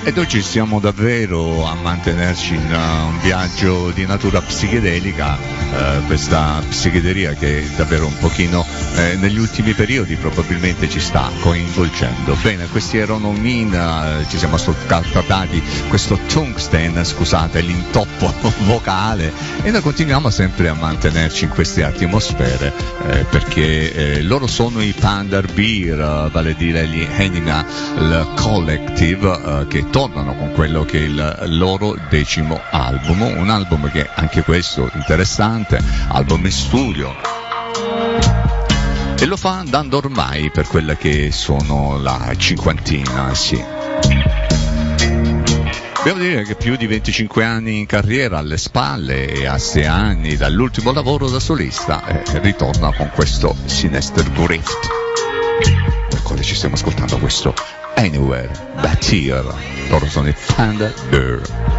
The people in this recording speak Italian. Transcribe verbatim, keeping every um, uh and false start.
Ed oggi stiamo davvero a mantenerci in uh, un viaggio di natura psichedelica, uh, questa psichedelia che davvero un pochino eh, negli ultimi periodi probabilmente ci sta coinvolgendo. Bene, questi erano Mina, uh, ci siamo ascoltati questo Tungsten, scusate l'intoppo vocale, e noi continuiamo sempre a mantenerci in queste atmosfere eh, perché eh, loro sono i Panda Bear, uh, vale a dire gli Animal Collective, uh, che tornano con quello che è il loro decimo album, un album che anche questo interessante, album in studio, e lo fa andando ormai per quella che sono la cinquantina, sì. Dobbiamo dire che più di venticinque anni in carriera alle spalle e a sei anni dall'ultimo lavoro da solista, eh, ritorna con questo Sinister Drift, per quale ci stiamo ascoltando questo Anywhere But Here. Loro sono i Panda Bear.